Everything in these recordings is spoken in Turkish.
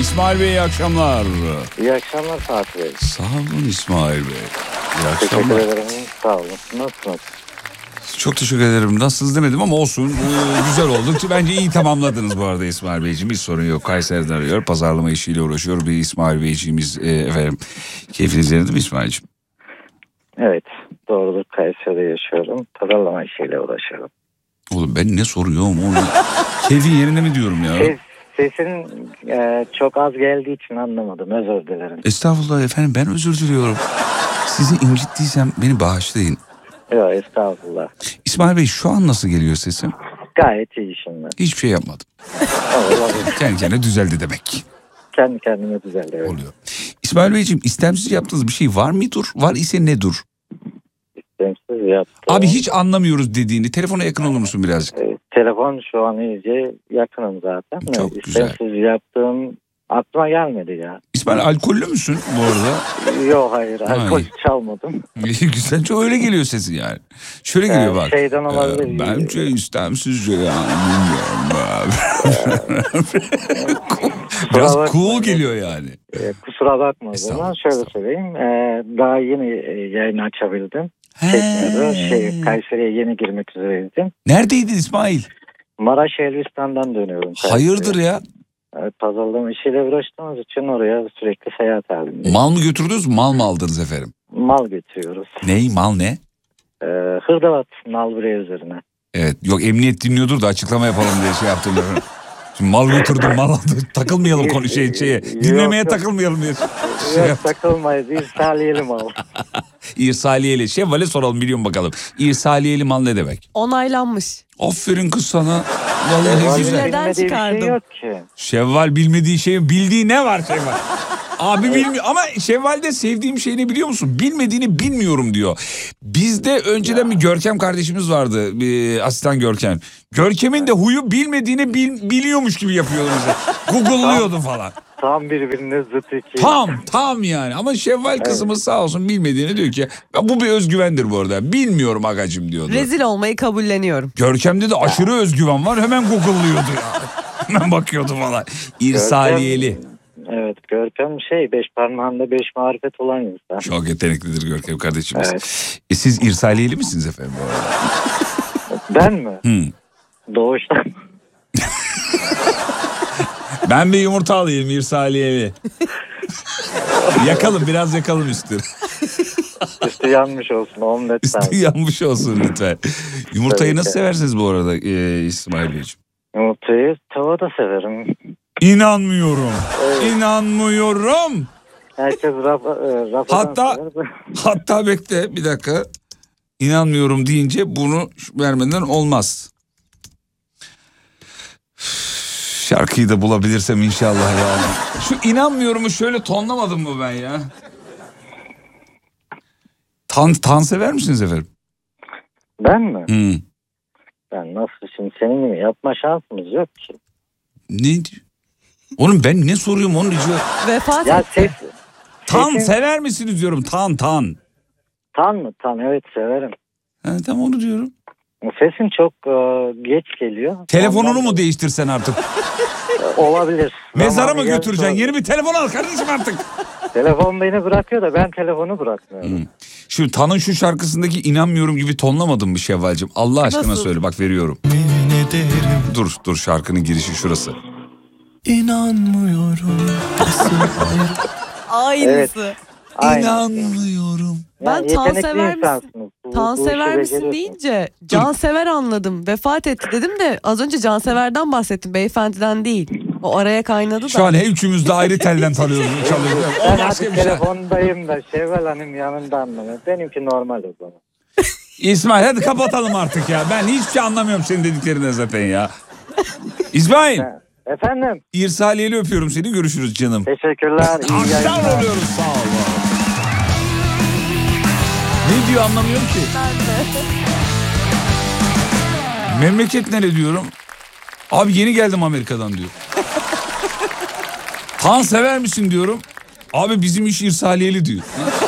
İsmail Bey iyi akşamlar. İyi akşamlar Fatih Bey. Sağ olun İsmail Bey. İyi akşamlar. Teşekkür ederim. Sağ olun. Nasılsınız? Çok teşekkür ederim. Nasılsınız demedim ama olsun. Güzel oldu. Bence iyi tamamladınız bu arada İsmail Beyciğim. Hiç sorun yok. Kayseri'den arıyor. Pazarlama işiyle uğraşıyor. Bir İsmail Beyciğimiz efendim. Keyfiniz yerinde mi İsmail'ciğim? Evet. Doğrudur. Kayseri'de yaşıyorum. Pazarlama işiyle uğraşıyorum. Oğlum ben ne soruyorum onu? Keyfin yerinde mi diyorum ya? Sesin çok az geldiği için anlamadım. Özür dilerim. Estağfurullah efendim, ben özür diliyorum. Sizi incittiysem beni bağışlayın. Yok estağfurullah. İsmail Bey şu an nasıl geliyor sesim? Gayet iyi şimdi. Hiçbir şey yapmadım. Kendi kendine düzeldi demek. Kendi kendime düzeldi. Evet. Oluyor. İsmail Beyciğim, istemsiz yaptığınız bir şey var mıdır? Var ise ne dur? İstemsiz yaptım. Abi hiç anlamıyoruz dediğini. Telefona yakın olur musun birazcık? Telefon şu an iyice yakınım zaten. Çok güzel. İstemsiz yaptığım aklıma gelmedi ya. İsmail, alkollü müsün bu arada? Yok hayır. Alkol çalmadım. Güzel, çok öyle geliyor sesin yani. Şöyle geliyor bak. Şeyden olabilir. Bence istemsizce yani. Bilmiyorum. Biraz cool geliyor yani. Kusura bakma o zaman. Şöyle söyleyeyim. Daha yeni yayını açabildim. Kayseri'ye yeni girmek üzereydim. Neredeydin İsmail? Maraş Elbistan'dan dönüyorum. Hayırdır ya? Evet, pazarlama işiyle uğraştığımız için oraya sürekli seyahat halindeyiz. Mal mı götürdünüz, mal mı aldınız efendim? Mal götürüyoruz. Ney, mal ne? Hırdavat, nalbure üzerine. Evet, yok emniyet dinliyordur da açıklama yapalım diye şey yaptım. Şimdi mal götürdüm, mal aldım. Takılmayalım konu şeye. Dinlemeye yok, takılmayalım diye. Yok takılmayız. İrsaliyeli mal. İrsaliyeli. Şevval'e soralım, biliyorum bakalım. İrsaliyeli mal ne demek? Onaylanmış. Aferin kız sana. Vallahi güzel. Neden çıkardım? Şey yok ki. Şevval bilmediği şey, bildiği ne var Şevval? Abi bilmiyor ama Şevval'de sevdiğim şey ne biliyor musun? Bilmediğini bilmiyorum diyor. Bizde önceden bir Görkem kardeşimiz vardı. Bir asistan Görkem. Görkem'in de huyu bilmediğini biliyormuş gibi yapıyordu bize. Google'lıyordu falan. Tam birbirine zıt iki. Tam yani. Ama Şevval kızımız sağ olsun bilmediğini diyor ki, bu bir özgüvendir bu arada. Bilmiyorum agacım diyordu. Rezil olmayı kabulleniyorum. Görkem'de de aşırı özgüven var. Hemen Google'lıyordu ya. Hemen bakıyordu falan. İrsaliyeli. Evet, Görkem beş parmağında beş marifet olan insan. Çok yeteneklidir Görkem kardeşimiz. Evet. Siz irsaliyeli misiniz efendim bu arada? Ben mi? Doğuştan. Ben bir yumurta alayım irsaliyeli. Biraz yakalım üstü. Üstü yanmış olsun, omlet. Üstü yanmış olsun lütfen. Yumurtayı nasıl seversiniz bu arada İsmail Beyciğim? Yumurtayı tavada severim. İnanmıyorum. Evet. İnanmıyorum. Herkes Hatta bekle bir dakika. İnanmıyorum deyince bunu vermeden olmaz. Şarkıyı da bulabilirsem inşallah yani. Şu inanmıyorumu şöyle tonlamadım mı ben ya? Tan sever misiniz efendim? Ben mi? Ben nasıl şimdi senin gibi yapma şansımız yok ki. Ne diyor? Oğlum ben ne soruyorum onu diyor. Vefat ya etti. Tan sever misiniz diyorum, tan. Tan mı? Tan evet severim. Tam onu diyorum. Sesin çok geç geliyor. Telefonunu mu değiştirsen artık? Olabilir. Mezara mı götüreceksin? Yeni bir telefon al kardeşim artık. Telefon beni bırakıyor da ben telefonu bırakmıyorum. Şu Tan'ın şu şarkısındaki inanmıyorum gibi tonlamadın mı Şevval'cığım? Allah aşkına nasıl? Söyle bak veriyorum. Dur şarkının girişi şurası. İnanmıyorum. Aynısı. Evet. İnanmıyorum. Ben Tan sever misin? Tan sever misin deyince Cansever anladım. Vefat etti dedim de az önce Cansever'den bahsettim. Beyefendiden değil. O araya kaynadı da. Şu an üçümüz de ayrı telden çalıyoruz. Ben artık telefondayım da Şevval Hanım yanında anlamıyor. Benimki normal o zaman. İsmail hadi kapatalım artık ya. Ben hiçbir şey anlamıyorum senin dediklerinden zaten ya. İsmail. Efendim? İrsaliyeli öpüyorum seni. Görüşürüz canım. Teşekkürler. İyi Akşam oluyoruz. Sağ ol. Ne diyor anlamıyorum ki. Memleket nere diyorum. Abi yeni geldim Amerika'dan diyor. Tan sever misin diyorum. Abi bizim iş irsaliyeli diyor.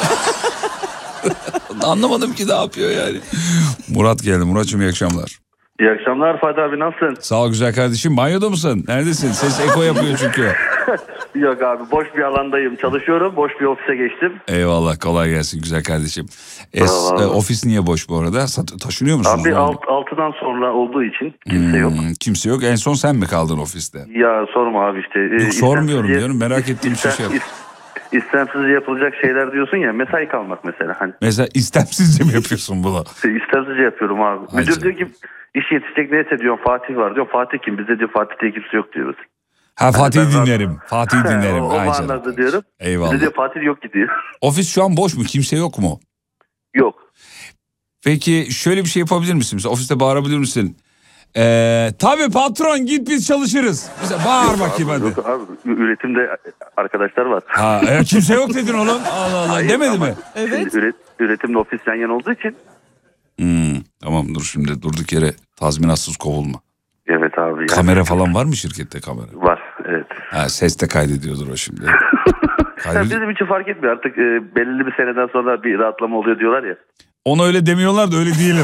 Anlamadım ki ne yapıyor yani. Murat geldi. Murat'cığım iyi akşamlar. İyi akşamlar Fatih abi, nasılsın? Sağ ol güzel kardeşim. Banyoda mısın? Neredesin? Ses eko yapıyor çünkü. Yok abi, boş bir alandayım, çalışıyorum, boş bir ofise geçtim. Eyvallah, kolay gelsin güzel kardeşim. Ofis niye boş bu arada? Taşınıyor musunuz? Abi 6'dan sonra olduğu için kimse yok. Kimse yok. En son sen mi kaldın ofiste? Ya sorma abi işte. Yok, sormuyorum diyorum, merak ettiğim şey yap. İstemsizce yapılacak şeyler diyorsun ya, mesai kalmak mesela. Hani. Mesela istemsizce mi yapıyorsun bunu? İstemsizce yapıyorum abi. Ay Müdür canım. diyor ki iş yetişecek, neyse diyorum Fatih var diyor. Fatih kim? Bizde diyor Fatih diye kimse yok diyoruz. Ha, Fatih'i ben dinlerim. Fatih'i dinlerim. o manada diyorum. Eyvallah. Bizde diyor Fatih yok ki diyor. Ofis şu an boş mu? Kimse yok mu? Yok. Peki şöyle bir şey yapabilir misin? Mesela ofiste bağırabilir misin? Tabii patron, git biz çalışırız. Mesela bağır bakayım hadi. Yok abi, üretimde arkadaşlar var. Ha, kimse yok dedin oğlum. Allah Allah. Hayır, demedi ama mi? Evet. Şimdi üretimde ofis yan yana olduğu için. Tamam, dur şimdi durduk yere tazminatsız kovulma. Evet abi. Yani. Kamera falan var mı şirkette, kamera? Var, evet. Ha, ses de kaydediyordur o şimdi. Yani bizim için fark etmiyor artık, belirli bir seneden sonra bir rahatlama oluyor diyorlar ya. Onu öyle demiyorlar da öyle değilim.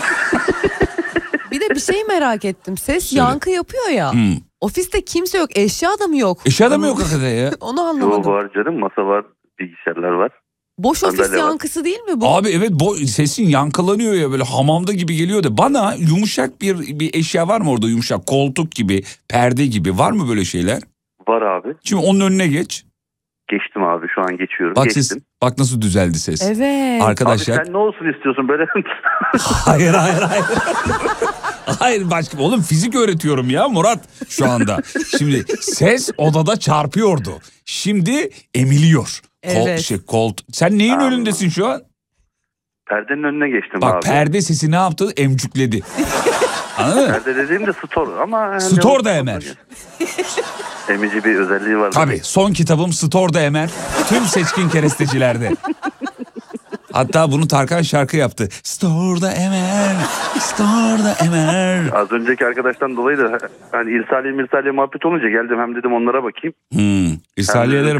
Bir de bir şey merak ettim. Ses yankı yapıyor ya. Ofiste kimse yok. Eşya da mı yok? Eşya da mı yok hakikaten ya? Onu Yo, anlamadım. var canım, masa var, bilgisayarlar var. Boş ofis Sandalye var. yankısı değil mi bu? Abi evet, sesin yankılanıyor ya, böyle hamamda gibi geliyor da. Bana yumuşak bir eşya var mı orada, yumuşak koltuk gibi, perde gibi, var mı böyle şeyler? Var abi. Şimdi onun önüne geç. Geçtim abi, şu an geçiyorum. Bak Geçtim. ses, bak nasıl düzeldi ses. Evet. Arkadaşlar. Abi sen ne olsun istiyorsun böyle? Hayır. Hayır başka. Oğlum fizik öğretiyorum ya Murat şu anda. Şimdi ses odada çarpıyordu. Şimdi emiliyor. Evet. Sen neyin Anladım. önündesin şu an? Perdenin önüne geçtim Bak abi. perde sesi ne yaptı? Emcükledi. Anladın mı? Perde dediğim de store ama... Yani Store da emer. Emici bir özelliği var. Tabii, son kitabım Store'da emer. Tüm seçkin kerestecilerde. Hatta bunu Tarkan şarkı yaptı. Store'da emer, Store'da emer. Az önceki arkadaştan dolayı da hani irsaliye muhabbet olunca geldim, hem dedim onlara bakayım. İrsaliyeler